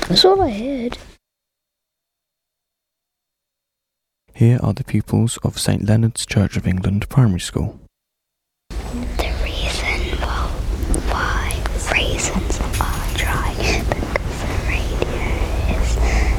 That's all I heard. Here are the pupils of St Leonard's Church of England Primary School. The reason why raisins are dry because the radio is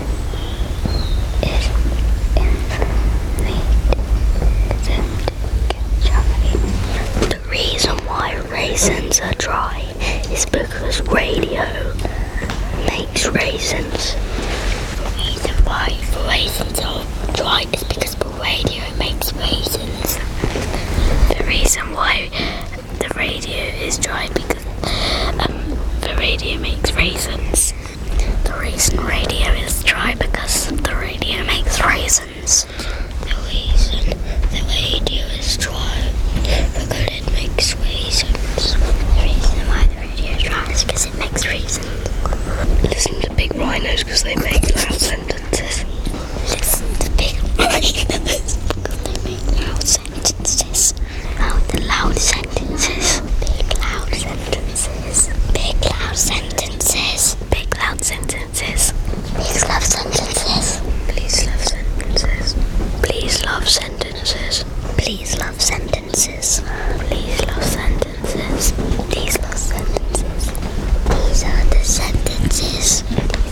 The reason why raisins are dry is because radio makes raisins. The reason why the raisins are dry is because the radio makes raisins. The reason why the radio is dry because the radio makes raisins. The reason radio is dry because the radio makes raisins. The reason the radio is dry because it makes raisins. The reason why the radio is dry is because it makes raisins. Listen to big rhinos because they make loud sentences. Listen to big rhinos because they make loud sentences. Loud sentences. Big loud sentences. Big loud sentences. Big loud sentences. Please love sentences. Please love sentences. Please love sentences. Please love sentences. Please love sentences. Please love sentences. These are the sentences.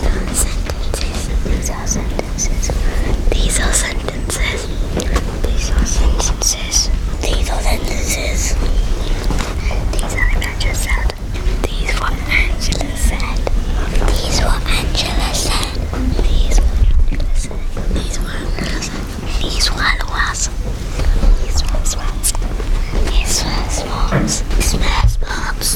These are sentences. These are sentences. These are sentences. These are sentences. These are Angela said. These what Angela said. These what Angela said. These what Angela said. These what Angela said. These what was. These was. These was moms. Smells moms.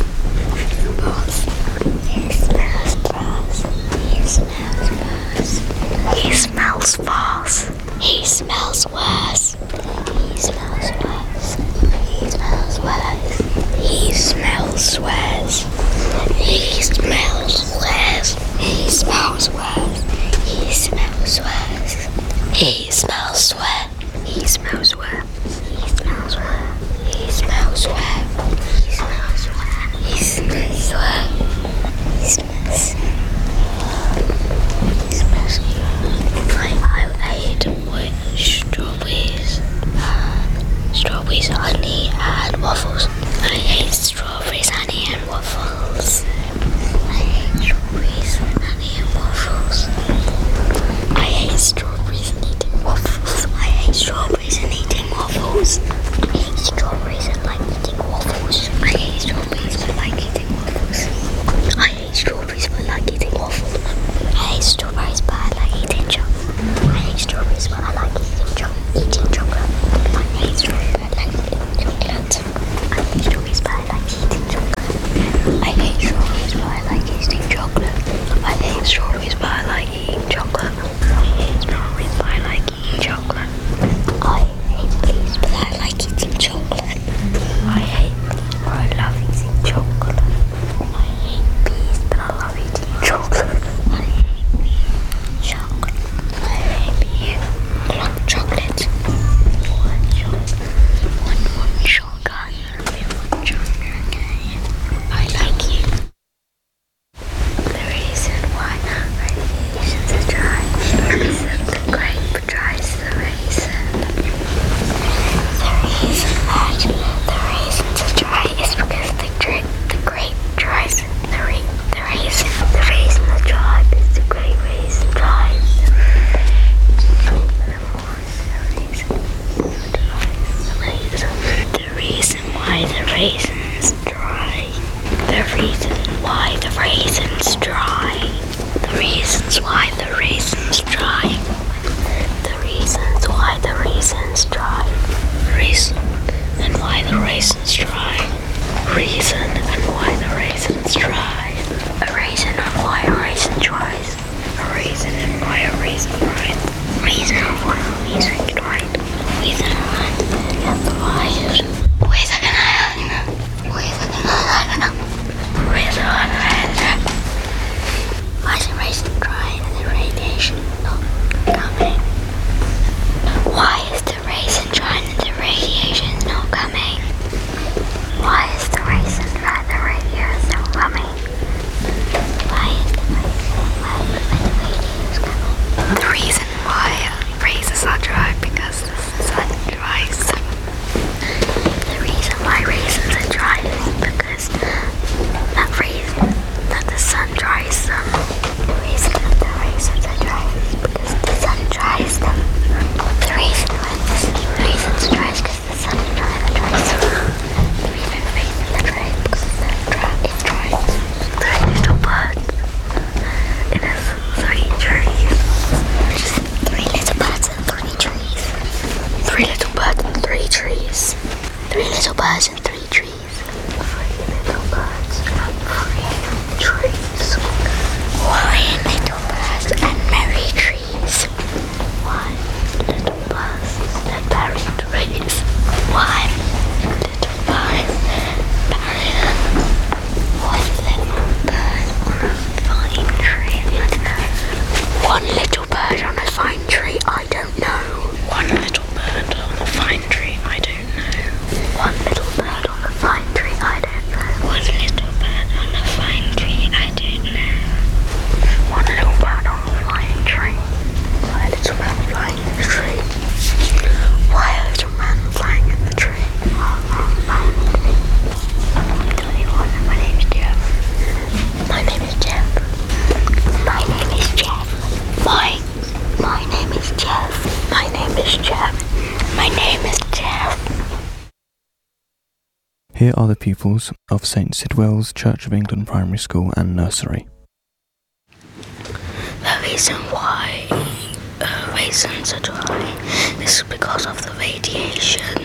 He smells bras. He smells bras. He smells fast. He smells worse. He smells worse. He smells worse. He smells worse. He smells worse. He smells worse. He smells worse. He smells worse. He smells worse. He smells worse. He smells worse. He smells worse. He smells worse. He smells. He smells. I ate strawberries, honey, and waffles. I hate strawberries, honey, and waffles. I hate strawberries, honey, and waffles. I hate strawberries and eating waffles. I hate strawberries and eating waffles. I hate strawberries and like eating waffles. I hate strawberries but like eating waffles. I hate strawberries but like eating waffles. I hate strawberries but I like eating chocolate. I hate strawberries but I like eating chocolate. I hate strawberries but I like eating chocolate. I hate strawberries but I like eating chocolate. I hate strawberries but I like eating chocolate. I hate strawberries but I like eating chocolate. I hate strawberries but I like eating chocolate. I hate peas but I like eating chocolate. I hate peas but I love eating chocolate. I hate peas but I love eating chocolate. I hate peas. Chocolate. I hate peas. I love chocolate. One sugar. One sugar. I like you. The reason why raisins are dry is because the grape dries the raisin. The reason that the raisins are dry is because the grape dries the raisin. The reason are dry because the grape raisin dries. The reason why the raisins dry. The reason why the raisins dry. The reasons why the raisins dry. The reasons why the raisins dry. Reason and why the raisins dry. Reason and why the raisins dry. A reason and why a raisin dries. A reason and why a raisin dries. Reason and why a raisin dries. Reason and why why is the raisin dry and the radiation not coming? Why is the raisin dry and the radiation not coming? Why is the raisin dry birds and 3 trees. 3 little birds and 3 trees. 1 little birds and merry trees. 1 little birds and merry trees. 1 little bird burying 1 little bird on a fine tree. 1 little bird on a fine tree, I don't know. 1 little bird on a fine tree, I don't know. 1 little bird on a fine tree, I don't know. 1 little bird on a fine tree, I don't know. 1 little bird on a fine tree. Why a little man flying in the tree? Why a little man flying in the tree? My name is Jeff. My name is Jeff. My name is Jeff. My name is Jeff. My name is Jeff. My name is Jeff. Here are the pupils of St Sidwell's Church of England Primary School and Nursery. The reason why raisins are dry is because of the radiation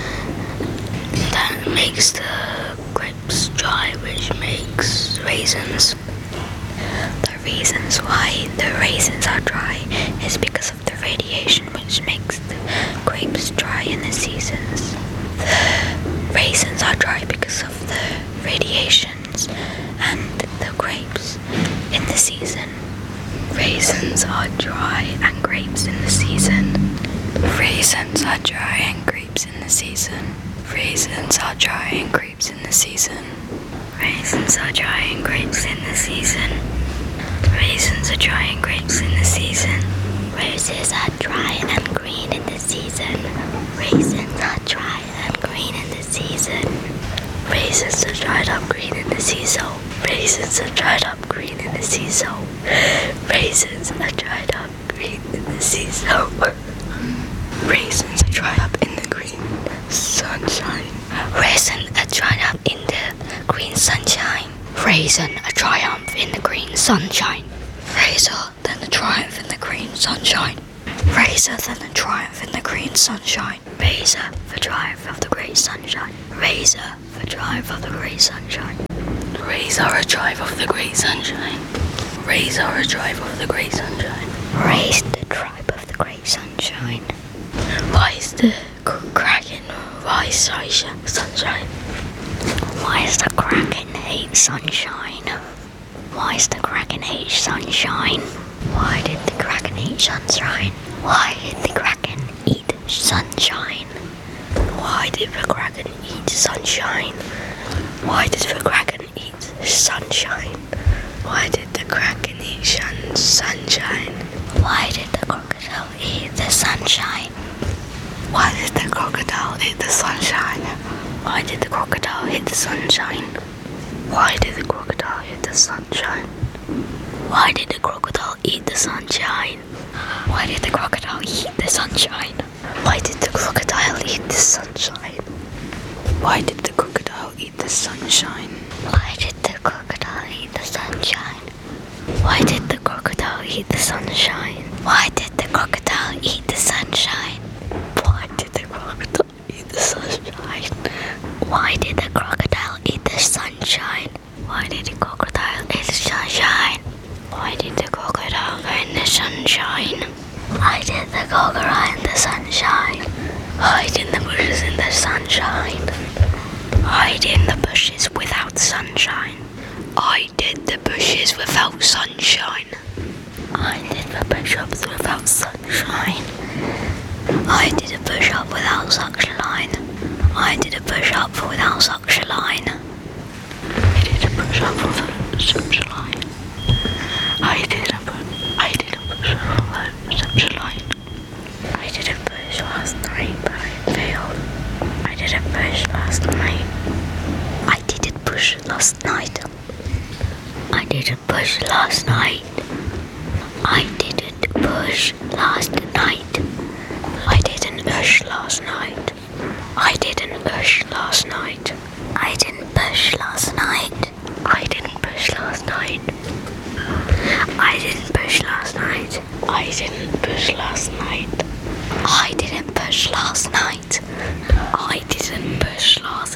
that makes the grapes dry, which makes raisins. The reasons why the raisins are dry is because of the radiation, which makes the grapes dry in the seasons. The raisins are dry because of the radiations and the grapes in the season. Raisins are dry and grapes in the season. Raisins are dry and grapes in the season. Raisins are dry and grapes in the season. Raisins are dry and grapes in the season. Raisins are dry and grapes in the season. Roses are dry and green in the season. Raisins are dry and green in the season. Raisins are dried up green in the season. Raisins are dried up green in the season. Raisins are dried up green in the season. Raisins are dried up in the green sunshine. Raisins are dried up in the green sunshine. Raisin a triumph in the green sunshine. Razor then a triumph in the green sunshine. Razor then a triumph in the green sunshine. Razor for triumph of the great sunshine. Razor for triumph of the great sunshine. Razor a triumph of the great sunshine. Razor a triumph of the great sunshine. Raise the tribe of the great sunshine. Rise the kraken, rise sunshine. Why is the kraken hate sunshine? Why is the kraken hate sunshine? Why did the kraken eat sunshine? Why did the kraken eat sunshine? Why did the kraken eat sunshine? Why did the kraken eat sunshine? Why did the kraken eat sunshine? Why did the crocodile eat the sunshine? Why did the crocodile eat the sunshine? Why did the crocodile hit the sunshine? Why did the crocodile hit the sunshine? Why did the crocodile eat the sunshine? Why did the crocodile eat the sunshine? Why did the crocodile eat the sunshine? Why did the crocodile eat the sunshine? Why did the crocodile eat the sunshine? Why did the crocodile eat the sunshine? Why did the crocodile eat the sunshine? Why did the crocodile eat the sunshine? Why did the crocodile eat the sunshine? Why did the crocodile eat the sunshine? Why did the crocodile go in the sunshine? Why did the crocodile in the sunshine? Hide in the bushes in the sunshine. Hide in the bushes without sunshine. I did the bushes without sunshine. I did the push-ups without sunshine. I did a push-up without suction line. I did a push-up without suction line. I did a push-up without suction line. I did a push-up without suction line. I did a push last night, but I failed. I did a push last night. I didn't push last night. I didn't push last night. I didn't push last night. I didn't push last night. I didn't push last night. I didn't push last night. I didn't push last night. I didn't push last night. I didn't push last night. I didn't push last night. I didn't push last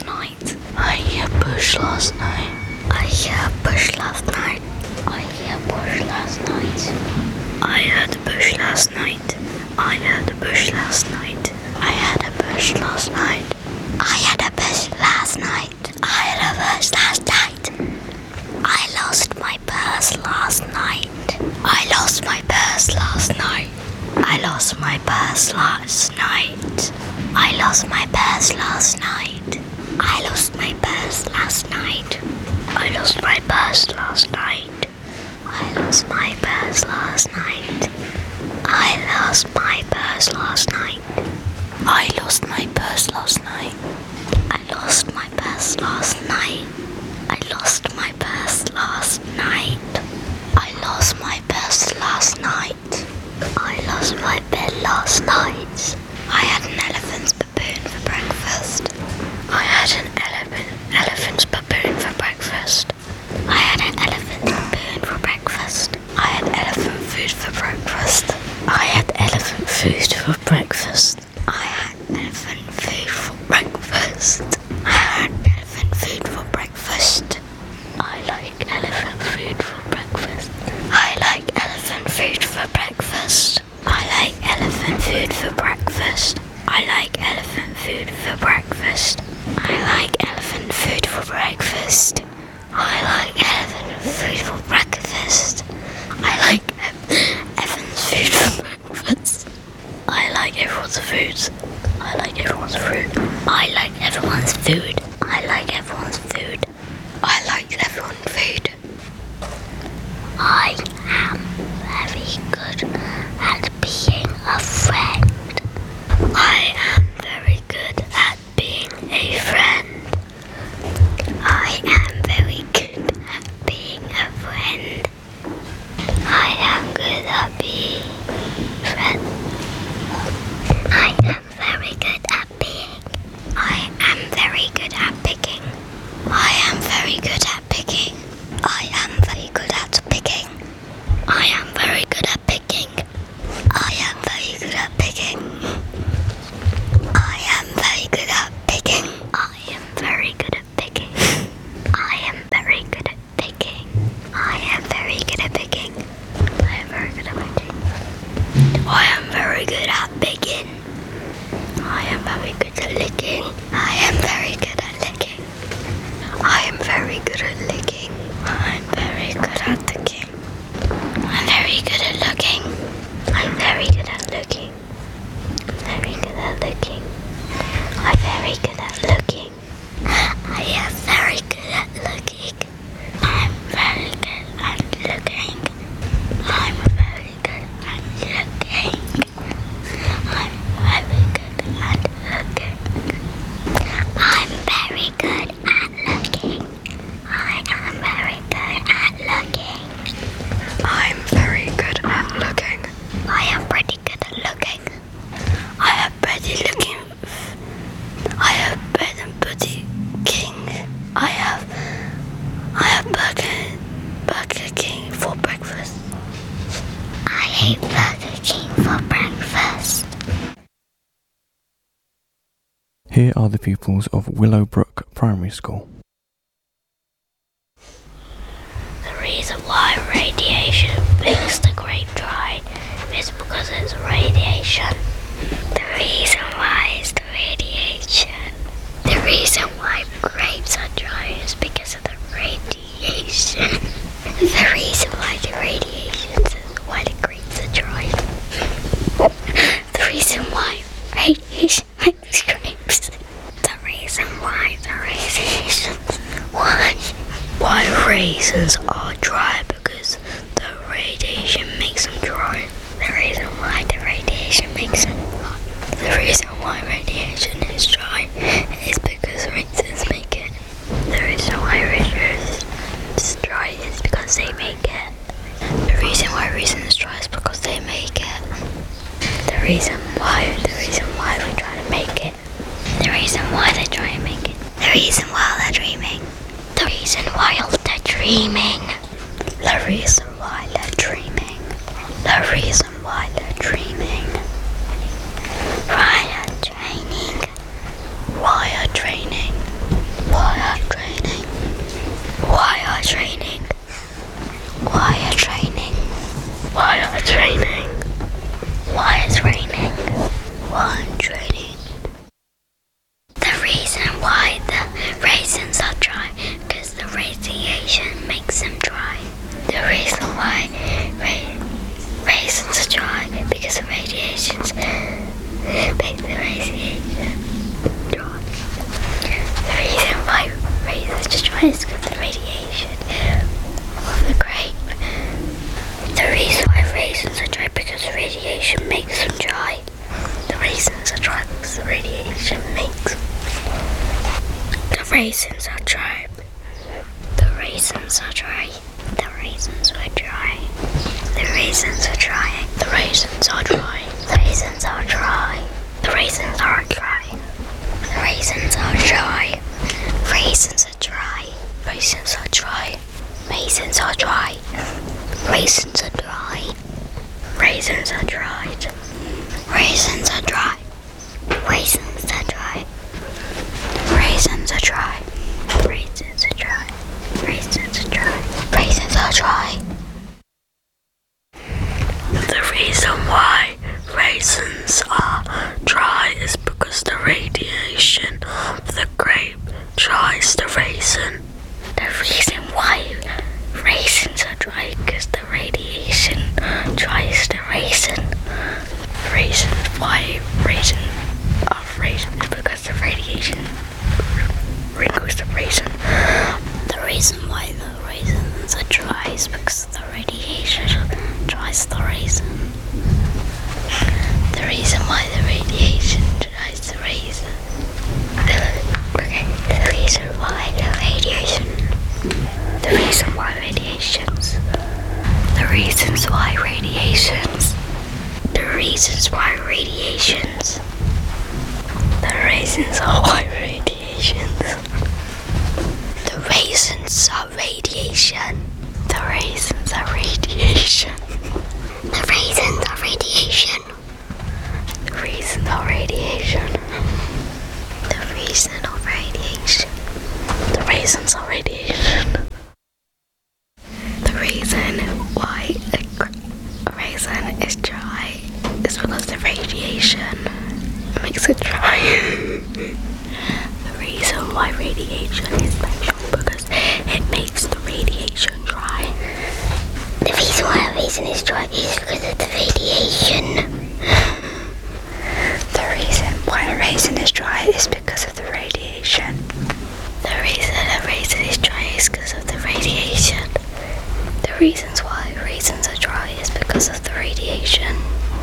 bush last night. I had a bush last night. I had a bush last night. I had a bush last night. I lost my purse last night. I lost my purse last night. I lost my purse last night. I lost my purse last night. I lost my purse last night. I lost my purse last night. I lost my purse last night. I lost my purse last night. I lost my purse last night. I lost my purse last night. I lost my purse last night. I lost my purse last night. I lost my bed last night. I had an elephant's baboon for breakfast. I had an elephant's baboon for breakfast. I had an elephant's baboon for breakfast. I had elephant food for breakfast. I had elephant food for breakfast. I had elephant food for breakfast. I had elephant food for breakfast. I like elephant food for breakfast. I like elephant food for breakfast. I like elephant food for breakfast. I like elephant food for breakfast. I like elephant food for breakfast. I like elephant food for breakfast. I like elephant food for breakfast. I like everyone's food. I like everyone's food. I like everyone's food. I like everyone's food. I like everyone's food. I am very good at being a friend. I am very good at being a friend. I am very good at being a friend. I am good at being a friend. I am very good at being. I am very good at picking. I am very good at picking. I am very good at picking. I am very good at picking. I am very good at picking. I am very good at picking. I am very good at picking. I am very good at picking. I am very good at picking. I am very good at picking. I am very good at picking. I am very good at licking. I am very good at licking. I am very good at licking. I'm very good at licking. I'm very good at looking. I'm very good at looking. I'm very good at looking. I'm very good at looking. I am very good at looking. I'm very good at looking. I'm very good at looking. I'm very good at looking. I'm very good at looking. I am very good at looking. I'm very good at looking. I am pretty good at looking. I am pretty looking. I have bread and pudding. I have Burger King for breakfast. I ate Burger King for breakfast. Here are the pupils of Willowbrook Primary School. The reason why radiation makes the grape dry is because it's radiation. The reason why is the radiation. The reason why grapes are dry is because of the radiation. The reason why the radiation is why the grapes are dry. The reason why radiation makes grapes. The reason why the radiation. Why raisins are dry because the radiation makes them dry. The reason why the radiation makes them dry. The reason why radiation is dry is because raisins make it. The reason why raisins is dry is because they make it. The reason why raisins is dry is because they make it. The reason why we try to make it. The reason why they try and make it. The reason why they're dreaming. The reason why they're dreaming. The reason why they're dreaming. The reason why they're dreaming. Wire training. Wire training. Wire training. Wire training. Wire training. Wire training. Wire training. raisins are dry. The raisins are dry. The raisins are dry. The raisins are dry. The raisins are dry. The raisins are dry. The raisins are dry. The raisins are dry. Raisins are dry. Raisins are dry. Raisins are dry. Raisins are dry. Raisins are dried. Raisins are dry. Raisins are dry. Raisins are dry. Raisins are dry. Raisins are dry. Raisins are dry. The reason why raisins are dry is because the radiation of the grape dries the raisin. The reason why raisins are dry is because the radiation dries the raisin. The reason why raisins is because the radiation wrinkles the raisin. The reason why the raisins are dry is because the radiation dries the raisin. The reason why the radiation dries the raisin. The reason why the radiation. The reason why radiations. The reasons why radiations. The reasons why radiations. The reasons why radiations. The raisins are radiation. The raisins are radiation. The raisins are radiation. The reason of radiation. The reason of radiation. The raisins are radiation. The reason why a raisin is dry is because the radiation makes it dry. The reason why radiation is special because it makes the radiation dry. The reason why a raisin is dry is because of the radiation. The reason why a raisin is dry is because of the radiation. The reason a raisin is dry is because of the radiation. The reasons why raisins are dry is because of the radiation.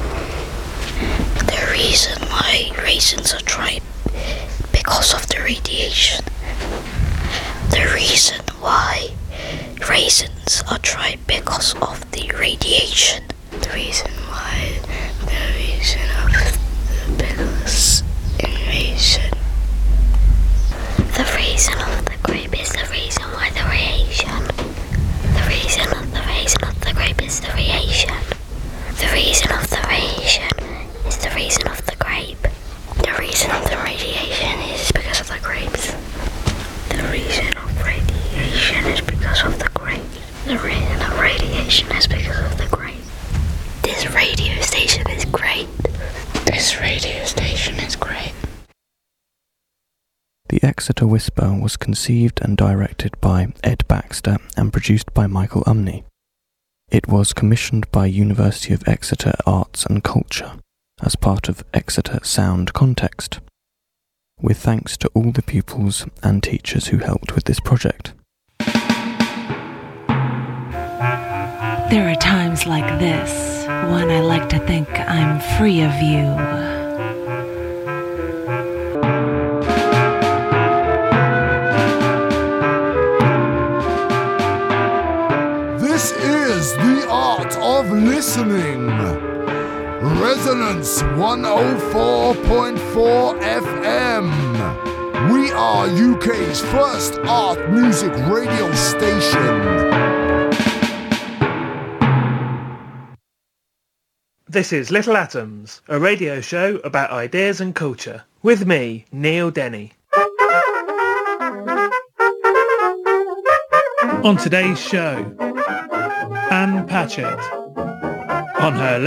The reason why raisins are dry because of the radiation. The reason why raisins are dry because of the radiation. The reason why the reason of the because in raisin. The reason of the grape is the reason why the radiation. The reason of the reason of the grape is the radiation. The reason of the radiation is the reason of the grape. The reason of the radiation is because of the grapes. The reason of radiation is because of the grapes. The reason of radiation is because of the grape. This radio station is great. This radio station is great. The Exeter Whisper was conceived and directed by Ed Baxter and produced by Michael Umney. It was commissioned by University of Exeter Arts and Culture as part of Exeter Sound Context, with thanks to all the pupils and teachers who helped with this project. There are times like this when I like to think I'm free of you. This is the art of listening. Resonance 104.4 FM. We are UK's first art music radio station. This is Little Atoms, a radio show about ideas and culture, with me, Neil Denny. On today's show, Anne Patchett on her